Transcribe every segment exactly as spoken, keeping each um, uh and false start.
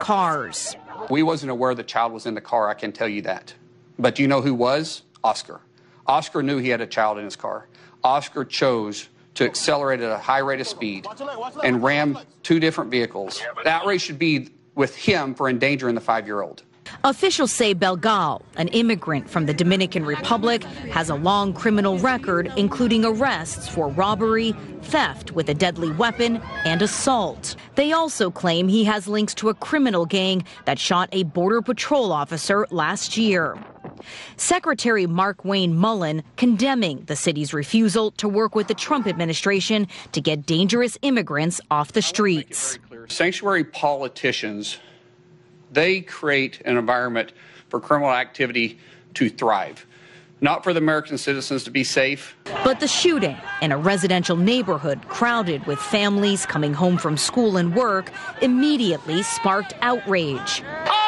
cars. We wasn't aware the child was in the car, I can tell you that. But do you know who was? Oscar. Oscar knew he had a child in his car. Oscar chose to accelerate at a high rate of speed and ram two different vehicles. The outrage should be with him for endangering the five-year-old. Officials say Belgal, an immigrant from the Dominican Republic, has a long criminal record, including arrests for robbery, theft with a deadly weapon, and assault. They also claim he has links to a criminal gang that shot a Border Patrol officer last year. Secretary Markwayne Mullin condemning the city's refusal to work with the Trump administration to get dangerous immigrants off the streets. Sanctuary politicians, they create an environment for criminal activity to thrive, not for the American citizens to be safe. But the shooting in a residential neighborhood crowded with families coming home from school and work immediately sparked outrage.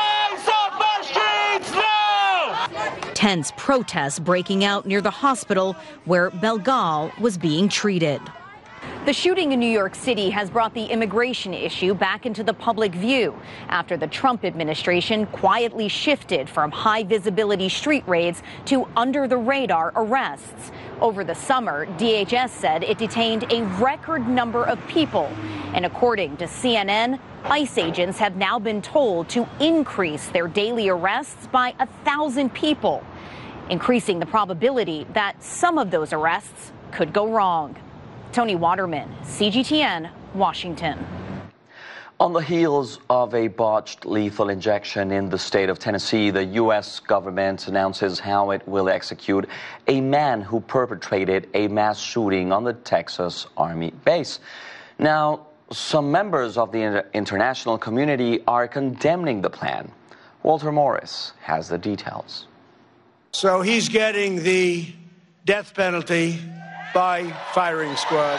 Tense protests breaking out near the hospital where Belgal was being treated. The shooting in New York City has brought the immigration issue back into the public view after the Trump administration quietly shifted from high-visibility street raids to under-the-radar arrests. Over the summer, D H S said it detained a record number of people. And according to C N N, ICE agents have now been told to increase their daily arrests by a thousand people, increasing the probability that some of those arrests could go wrong. Tony Waterman, C G T N, Washington. On the heels of a botched lethal injection in the state of Tennessee, the U S government announces how it will execute a man who perpetrated a mass shooting on the Texas Army base. Now, some members of the inter- international community are condemning the plan. Walter Morris has the details. So he's getting the death penalty by firing squad.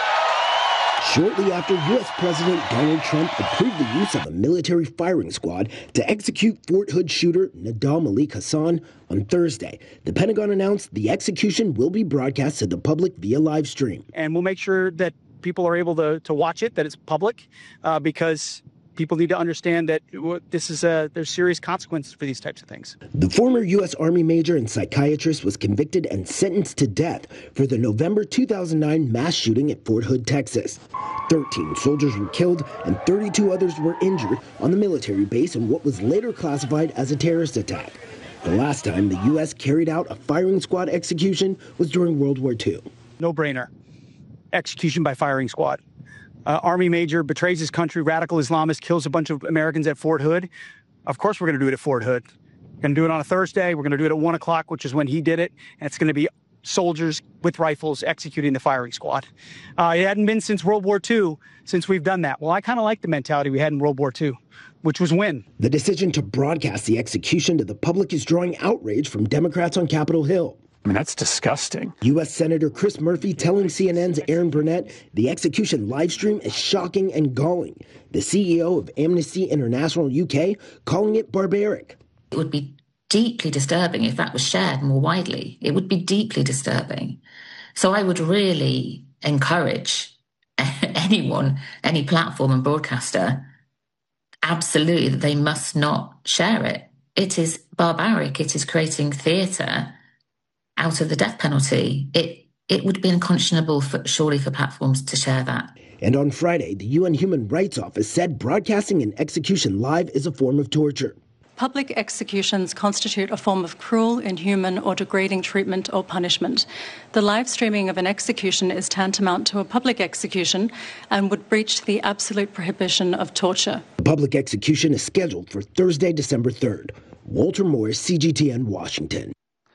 Shortly after U S President Donald Trump approved the use of a military firing squad to execute Fort Hood shooter Nadal Malik Hassan on Thursday, the Pentagon announced the execution will be broadcast to the public via live stream. And we'll make sure that people are able to, to watch it, that it's public, uh, because people need to understand that this is a, there's serious consequences for these types of things. The former U S Army major and psychiatrist was convicted and sentenced to death for the November two thousand nine mass shooting at Fort Hood, Texas. thirteen soldiers were killed and thirty-two others were injured on the military base in what was later classified as a terrorist attack. The last time the U S carried out a firing squad execution was during World War Two. No brainer. Execution by firing squad. Uh, Army major betrays his country, radical Islamist, kills a bunch of Americans at Fort Hood. Of course we're going to do it at Fort Hood. We're going to do it on a Thursday. We're going to do it at one o'clock, which is when he did it. And it's going to be soldiers with rifles executing the firing squad. Uh, it hadn't been since World War Two since we've done that. Well, I kind of like the mentality we had in World War Two, which was win. The decision to broadcast the execution to the public is drawing outrage from Democrats on Capitol Hill. I mean, that's disgusting. U S Senator Chris Murphy telling C N N's Aaron Burnett the execution live stream is shocking and galling. The C E O of Amnesty International U K calling it barbaric. It would be deeply disturbing if that was shared more widely. It would be deeply disturbing. So I would really encourage anyone, any platform and broadcaster, absolutely that they must not share it. It is barbaric. It is creating theatre out of the death penalty. It it would be unconscionable, for, surely, for platforms to share that. And on Friday, the U N Human Rights Office said broadcasting an execution live is a form of torture. Public executions constitute a form of cruel, inhuman, or degrading treatment or punishment. The live streaming of an execution is tantamount to a public execution and would breach the absolute prohibition of torture. The public execution is scheduled for Thursday, December third. Walter Morris, C G T N, Washington.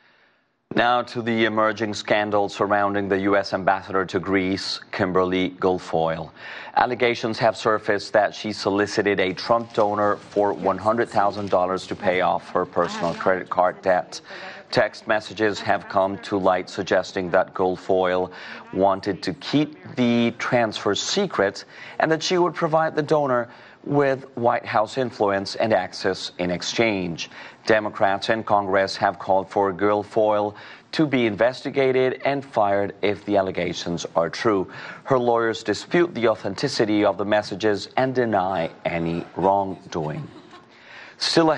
Now to the emerging scandal surrounding the U S ambassador to Greece, Kimberly Guilfoyle. Allegations have surfaced that she solicited a Trump donor for one hundred thousand dollars to pay off her personal credit card debt. Text messages have come to light suggesting that Guilfoyle wanted to keep the transfer secret and that she would provide the donor with White House influence and access in exchange. Democrats in Congress have called for Guilfoyle to be investigated and fired if the allegations are true. Her lawyers dispute the authenticity of the messages and deny any wrongdoing. Still